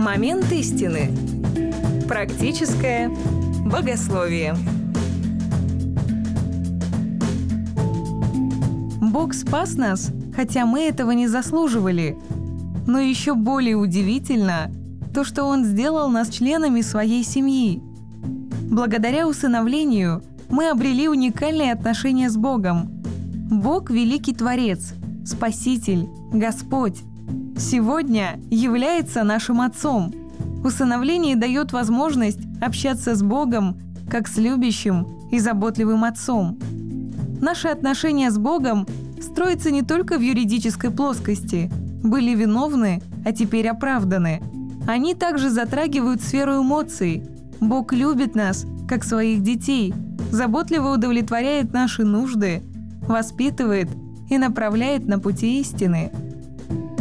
Момент истины. Практическое богословие. Бог спас нас, хотя мы этого не заслуживали. Но еще более удивительно то, что Он сделал нас членами своей семьи. Благодаря усыновлению мы обрели уникальные отношения с Богом. Бог – великий Творец, Спаситель, Господь. Сегодня является нашим Отцом. Усыновление дает возможность общаться с Богом, как с любящим и заботливым Отцом. Наши отношения с Богом строятся не только в юридической плоскости, были виновны, а теперь оправданы. Они также затрагивают сферу эмоций. Бог любит нас, как своих детей, заботливо удовлетворяет наши нужды, воспитывает и направляет на пути истины.